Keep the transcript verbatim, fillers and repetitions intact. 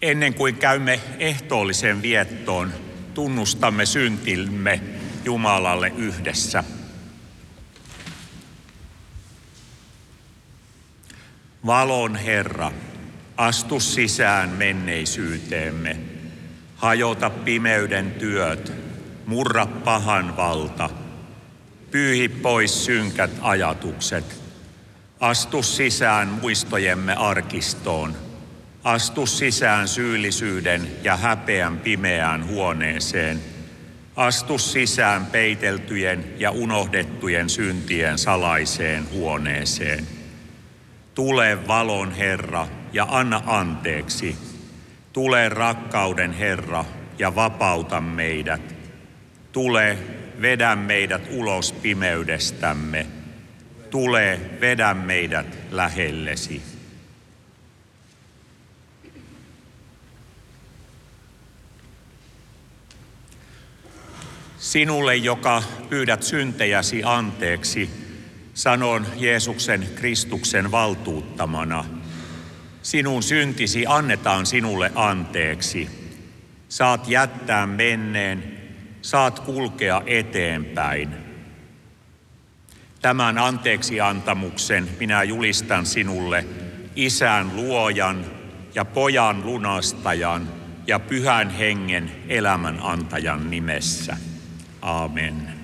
Ennen kuin käymme ehtoollisen viettoon, tunnustamme syntimme Jumalalle yhdessä. Valon Herra, astu sisään menneisyyteemme. Hajota pimeyden työt, murra pahan valta. Pyyhi pois synkät ajatukset. Astu sisään muistojemme arkistoon. Astu sisään syyllisyyden ja häpeän pimeään huoneeseen. Astu sisään peiteltyjen ja unohdettujen syntien salaiseen huoneeseen. Tule valon Herra ja anna anteeksi. Tule rakkauden Herra ja vapauta meidät. Tule, vedä meidät ulos pimeydestämme. Tule, vedä meidät lähellesi. Sinulle, joka pyydät syntejäsi anteeksi, sanon Jeesuksen Kristuksen valtuuttamana. Sinun syntisi annetaan sinulle anteeksi. Saat jättää menneen, saat kulkea eteenpäin. Tämän anteeksiantamuksen minä julistan sinulle Isän luojan ja Pojan lunastajan ja Pyhän Hengen elämän antajan nimessä. Aamen.